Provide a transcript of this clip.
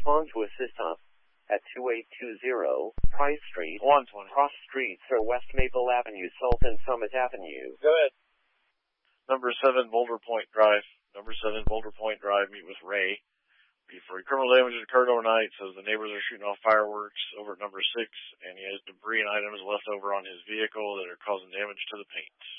respond to assist us at 2820 Price Street, 120. Cross Streets, or West Maple Avenue, Sultan Summit Avenue. Go ahead. Number 7, Boulder Point Drive. Number 7, Boulder Point Drive. Meet with Ray. For criminal damage that occurred overnight, says the neighbors are shooting off fireworks over at number 6, and he has debris and items left over on his vehicle that are causing damage to the paint.